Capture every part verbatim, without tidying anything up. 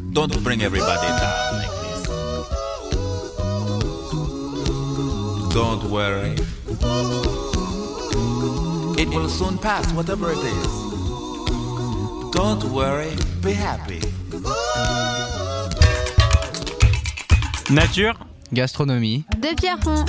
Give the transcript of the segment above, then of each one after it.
Don't bring everybody down like this. Don't worry. It will soon pass, whatever it is. Don't worry, be happy. Nature, gastronomie, de Pierrefonds.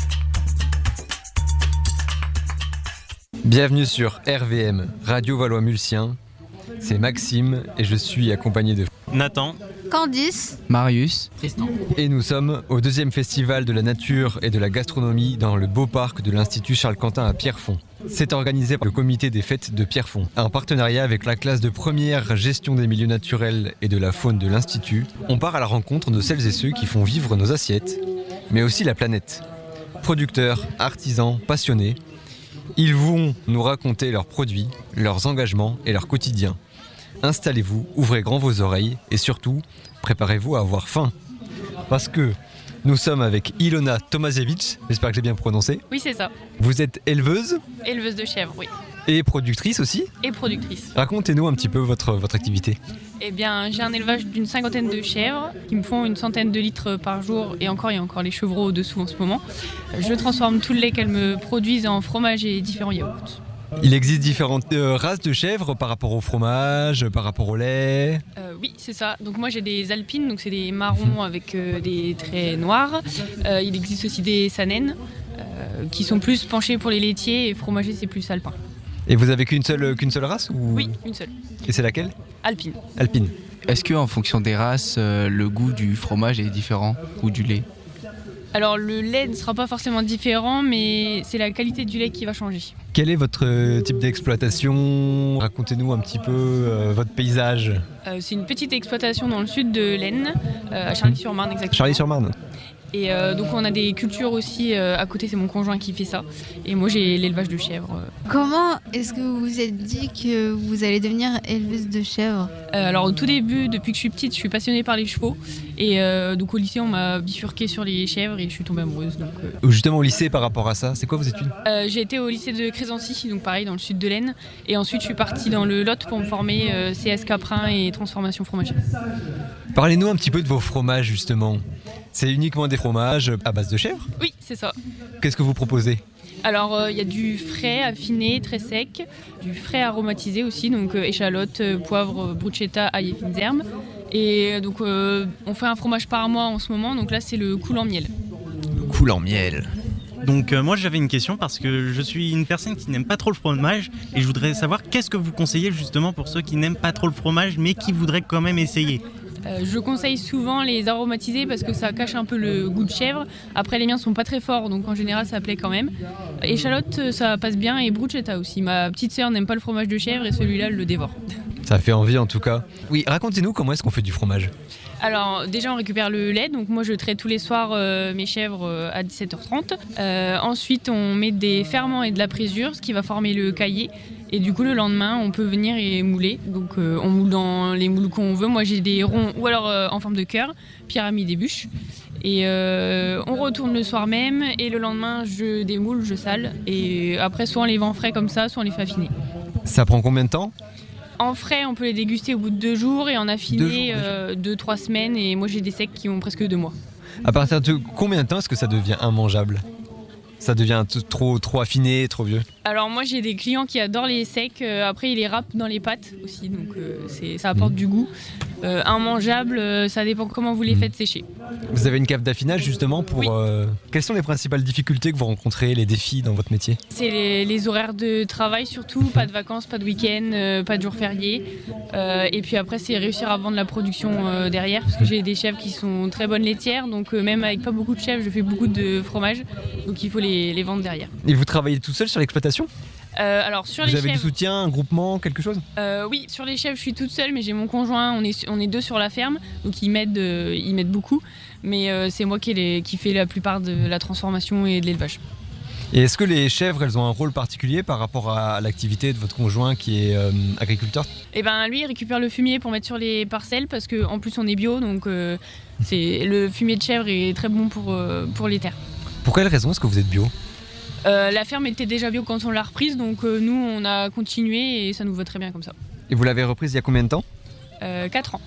Bienvenue sur R V M, Radio Valois-Mulsien. C'est Maxime et je suis accompagné de Nathan, Candice, Marius, Tristan. Et nous sommes au deuxième festival de la nature et de la gastronomie dans le beau parc de l'Institut Charles-Quentin à Pierrefonds. C'est organisé par le comité des fêtes de Pierrefonds. En partenariat avec la classe de première gestion des milieux naturels et de la faune de l'Institut, on part à la rencontre de celles et ceux qui font vivre nos assiettes, mais aussi la planète. Producteurs, artisans, passionnés, ils vont nous raconter leurs produits, leurs engagements et leur quotidien. Installez-vous, ouvrez grand vos oreilles et surtout, préparez-vous à avoir faim. Parce que nous sommes avec Ilona Tomasiewicz, j'espère que j'ai bien prononcé. Oui, c'est ça. Vous êtes éleveuse Éleveuse de chèvres, oui. et productrice aussi. Et productrice. Racontez-nous un petit peu votre, votre activité. Eh bien, j'ai un élevage d'une cinquantaine de chèvres qui me font une centaine de litres par jour. Et encore, il y a encore les chevreaux au-dessous en ce moment. Je transforme tout le lait qu'elles me produisent en fromage et différents yaourts. Il existe différentes euh, races de chèvres par rapport au fromage, par rapport au lait. Euh, oui, c'est ça. Donc moi, j'ai des alpines, donc c'est des marrons avec euh, des traits noirs. Euh, il existe aussi des sanennes euh, qui sont plus penchés pour les laitiers et fromagers, c'est plus alpin. Et vous avez qu'une seule, qu'une seule race ou... Oui, une seule. Et c'est laquelle ? Alpine. Alpine. Est-ce qu'en fonction des races, euh, le goût du fromage est différent ou du lait ? Alors le lait ne sera pas forcément différent, mais c'est la qualité du lait qui va changer. Quel est votre euh, type d'exploitation ? Racontez-nous un petit peu euh, votre paysage. Euh, c'est une petite exploitation dans le sud de l'Aisne, euh, à Charly-sur-Marne exactement. Charly-sur-Marne. Et euh, donc on a des cultures aussi euh, à côté, c'est mon conjoint qui fait ça. Et moi j'ai l'élevage de chèvres. Comment est-ce que vous vous êtes dit que vous allez devenir éleveuse de chèvres ? Euh, alors au tout début, depuis que je suis petite, je suis passionnée par les chevaux. Et euh, donc au lycée, on m'a bifurquée sur les chèvres et je suis tombée amoureuse. Donc, euh... Justement au lycée par rapport à ça, c'est quoi vos études ? euh, J'ai été au lycée de Crésancy, donc pareil dans le sud de l'Aisne. Et ensuite je suis partie dans le Lot pour me former euh, C S Caprin et transformation fromagère. Parlez-nous un petit peu de vos fromages justement. C'est uniquement des fromages à base de chèvre ? Oui, c'est ça. Qu'est-ce que vous proposez ? Alors, il euh, y a du frais affiné, très sec, du frais aromatisé aussi, donc euh, échalote, euh, poivre, bruschetta, ail et fines herbes. Et donc, euh, on fait un fromage par mois en ce moment, donc là, c'est le coulant miel. Le coulant miel. Donc euh, moi j'avais une question parce que je suis une personne qui n'aime pas trop le fromage et je voudrais savoir qu'est-ce que vous conseillez justement pour ceux qui n'aiment pas trop le fromage mais qui voudraient quand même essayer. Euh, je conseille souvent les aromatisés parce que ça cache un peu le goût de chèvre. Après les miens sont pas très forts donc en général ça plaît quand même. Échalote ça passe bien et bruschetta aussi. Ma petite sœur n'aime pas le fromage de chèvre et celui-là elle le dévore. Ça fait envie en tout cas. Oui, racontez-nous comment est-ce qu'on fait du fromage ? Alors déjà on récupère le lait, donc moi je traite tous les soirs euh, mes chèvres euh, à dix-sept heures trente. Euh, ensuite on met des ferments et de la présure, ce qui va former le caillé. Et du coup le lendemain on peut venir et mouler. Donc euh, on moule dans les moules qu'on veut. Moi j'ai des ronds ou alors euh, en forme de cœur. Pierre a mis des bûches. Et euh, on retourne le soir même et le lendemain je démoule, je sale. Et après soit on les vend frais comme ça, soit on les fait affiner. Ça prend combien de temps ? En frais, on peut les déguster au bout de deux jours et en affiné, deux, jours, euh, deux, trois semaines. Et moi, j'ai des secs qui ont presque deux mois. À partir de combien de temps est-ce que ça devient immangeable ? Ça devient t- trop, trop affiné, trop vieux ? Alors moi, j'ai des clients qui adorent les secs. Euh, après, ils les râpent dans les pâtes aussi. Donc, euh, c'est, ça apporte mmh. du goût. Euh, immangeable, euh, ça dépend comment vous les faites sécher. Vous avez une cave d'affinage justement pour... Oui. Euh, quelles sont les principales difficultés que vous rencontrez, les défis dans votre métier ? C'est les, les horaires de travail surtout, pas de vacances, pas de week-end, euh, pas de jours fériés. Euh, et puis après, c'est réussir à vendre la production euh, derrière, parce que j'ai des chèvres qui sont très bonnes laitières, donc euh, même avec pas beaucoup de chèvres, je fais beaucoup de fromage, donc il faut les, les vendre derrière. Et vous travaillez tout seul sur l'exploitation ? Euh, alors sur vous les avez chèvres, du soutien, un groupement, quelque chose ? euh, Oui, sur les chèvres, je suis toute seule, mais j'ai mon conjoint, on est, on est deux sur la ferme, donc il m'aide, euh, il m'aide beaucoup. Mais euh, c'est moi qui, les, qui fais la plupart de la transformation et de l'élevage. Et est-ce que les chèvres, elles ont un rôle particulier par rapport à l'activité de votre conjoint qui est euh, agriculteur ? Eh ben lui, il récupère le fumier pour mettre sur les parcelles, parce qu'en plus on est bio, donc euh, c'est, le fumier de chèvre est très bon pour, euh, pour les terres. Pour quelle raison est-ce que vous êtes bio ? Euh, la ferme était déjà bio quand on l'a reprise, donc euh, nous on a continué et ça nous va très bien comme ça. Et vous l'avez reprise il y a combien de temps ? euh, quatre ans.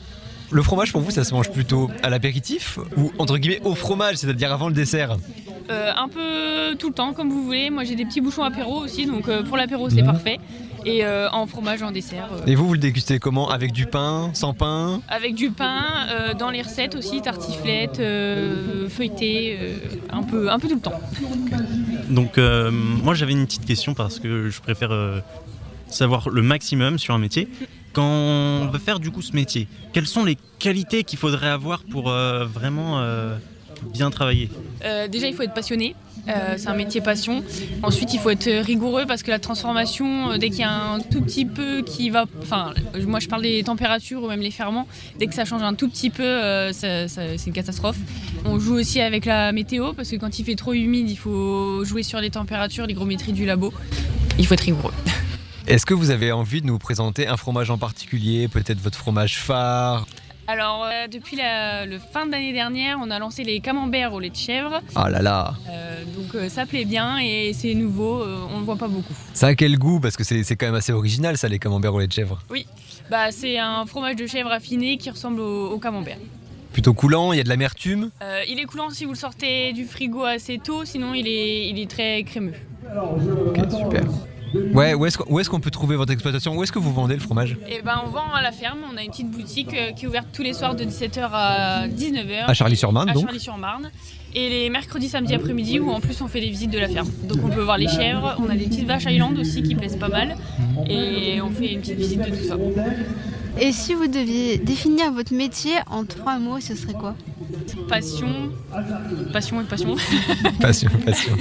Le fromage pour vous, ça se mange plutôt à l'apéritif ou entre guillemets au fromage, c'est-à-dire avant le dessert? Euh, un peu tout le temps, comme vous voulez. Moi, j'ai des petits bouchons apéro aussi, donc euh, pour l'apéro, c'est mmh. parfait. Et euh, en fromage, en dessert. Euh... Et vous, vous le dégustez comment? Avec du pain? Sans pain? Avec du pain, euh, dans les recettes aussi, tartiflette, euh, feuilleté, euh, un, peu, un peu tout le temps. Donc, euh, moi, j'avais une petite question parce que je préfère euh, savoir le maximum sur un métier. Quand on veut faire du coup ce métier, quelles sont les qualités qu'il faudrait avoir pour euh, vraiment euh, bien travailler? euh, Déjà, il faut être passionné. Euh, c'est un métier passion. Ensuite, il faut être rigoureux parce que la transformation, euh, dès qu'il y a un tout petit peu qui va... Enfin, moi, je parle des températures ou même les ferments. Dès que ça change un tout petit peu, euh, ça, ça, c'est une catastrophe. On joue aussi avec la météo parce que quand il fait trop humide, il faut jouer sur les températures, l'hygrométrie du labo. Il faut être rigoureux. Est-ce que vous avez envie de nous présenter un fromage en particulier, peut-être votre fromage phare? Alors, euh, depuis la le fin de l'année dernière, on a lancé les camemberts au lait de chèvre. Ah là là euh, Donc euh, ça plaît bien et c'est nouveau, euh, on ne voit pas beaucoup. Ça a quel goût? Parce que c'est, c'est quand même assez original ça, les camemberts au lait de chèvre. Oui, bah, c'est un fromage de chèvre affiné qui ressemble au, au camembert. Plutôt coulant, il y a de l'amertume? euh, Il est coulant si vous le sortez du frigo assez tôt, sinon il est, il est très crémeux. Ok, super. Ouais, où est-ce, où est-ce qu'on peut trouver votre exploitation? Où est-ce que vous vendez le fromage? Eh ben, on vend à la ferme, on a une petite boutique euh, qui est ouverte tous les soirs de dix-sept heures à dix-neuf heures. À Charlie-sur-Marne, à donc? Charlie-sur-Marne. Et les mercredis, samedis après-midi où en plus on fait les visites de la ferme. Donc on peut voir les chèvres, on a des petites vaches Highland aussi qui plaisent pas mal. Et on fait une petite visite de tout ça. Et si vous deviez définir votre métier en trois mots, ce serait quoi? Passion, passion et passion. Passion, passion.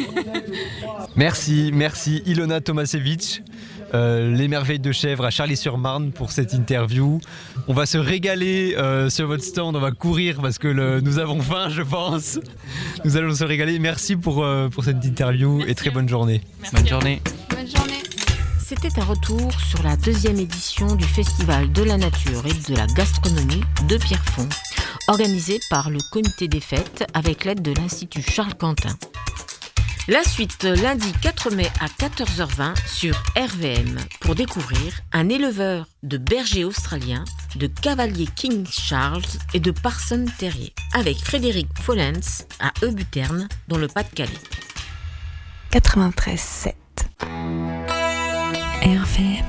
Merci, merci Ilona Tomasevich, euh, les merveilles de chèvre à Charlie-sur-Marne pour cette interview. On va se régaler euh, sur votre stand, on va courir parce que le, nous avons faim, je pense. Nous allons se régaler. Merci pour, euh, pour cette interview. Merci. Et très bonne journée. Merci. Bonne journée. Bonne journée. C'était un retour sur la deuxième édition du Festival de la nature et de la gastronomie de Pierrefonds, organisé par le comité des fêtes avec l'aide de l'Institut Charles Quentin. La suite lundi quatre mai à quatorze heures vingt sur R V M pour découvrir un éleveur de bergers australiens, de cavaliers King Charles et de Parson Terrier avec Frédéric Follens à Eubuterne dans le Pas-de-Calais. quatre-vingt-treize sept R V M